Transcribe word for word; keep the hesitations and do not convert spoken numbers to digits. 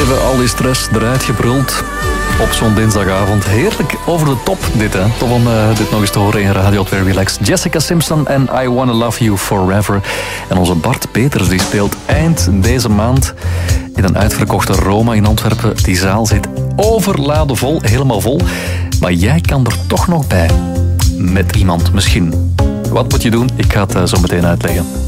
Even al die stress eruit gebruld op zo'n dinsdagavond. Heerlijk over de top dit, hè. Tof om uh, dit nog eens te horen in Radio twee Relax. Jessica Simpson en I Wanna Love You Forever. En onze Bart Peters die speelt eind deze maand in een uitverkochte Roma in Antwerpen. Die zaal zit overladen vol, helemaal vol. Maar jij kan er toch nog bij. Met iemand misschien. Wat moet je doen? Ik ga het uh, zo meteen uitleggen.